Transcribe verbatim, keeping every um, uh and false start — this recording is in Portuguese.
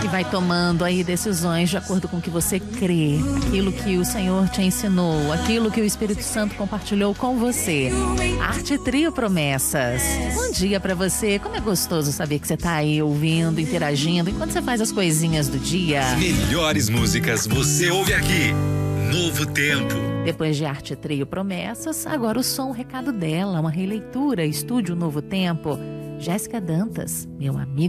E vai tomando aí decisões de acordo com o que você crê, aquilo que o Senhor te ensinou, aquilo que o Espírito Santo compartilhou com você. Arte Trio Promessas. Bom dia pra você. Como é gostoso saber que você tá aí ouvindo, interagindo enquanto você faz as coisinhas do dia. Melhores músicas você ouve aqui. Novo Tempo. Depois de Arte Trio Promessas, agora o som, o recado dela, uma releitura, Estúdio Novo Tempo. Jéssica Dantas, meu amigo.